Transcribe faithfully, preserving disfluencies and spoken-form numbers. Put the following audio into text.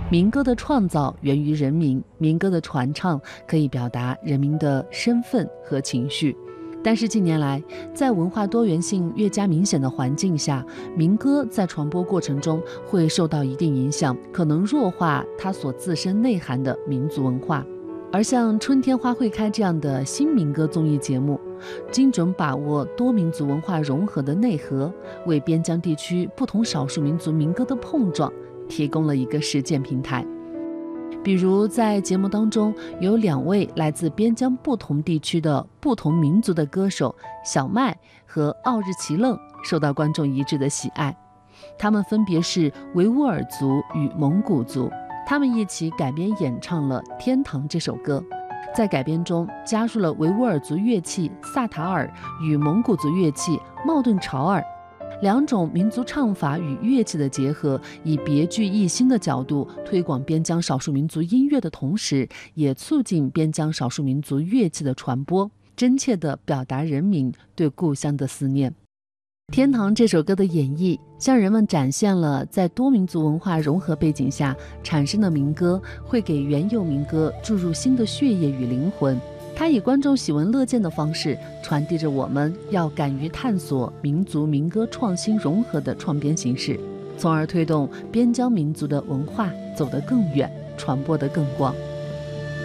民歌的创造源于人民，民歌的传唱可以表达人民的身份和情绪。但是近年来，在文化多元性越加明显的环境下，民歌在传播过程中会受到一定影响，可能弱化它所自身内涵的民族文化。而像春天花会开这样的新民歌综艺节目，精准把握多民族文化融合的内核，为边疆地区不同少数民族民歌的碰撞提供了一个实践平台。比如在节目当中，有两位来自边疆不同地区的不同民族的歌手小麦和奥日奇楞受到观众一致的喜爱。他们分别是维吾尔族与蒙古族，他们一起改编演唱了《天堂》这首歌，在改编中加入了维吾尔族乐器萨塔尔与蒙古族乐器茂顿潮尔，两种民族唱法与乐器的结合，以别具一新的角度推广边疆少数民族音乐的同时，也促进边疆少数民族乐器的传播，真切地表达人民对故乡的思念。天堂这首歌的演绎，向人们展现了在多民族文化融合背景下产生的民歌会给原有民歌注入新的血液与灵魂。它以观众喜闻乐见的方式传递着我们要敢于探索民族民歌创新融合的创编形式，从而推动边疆民族的文化走得更远，传播得更广。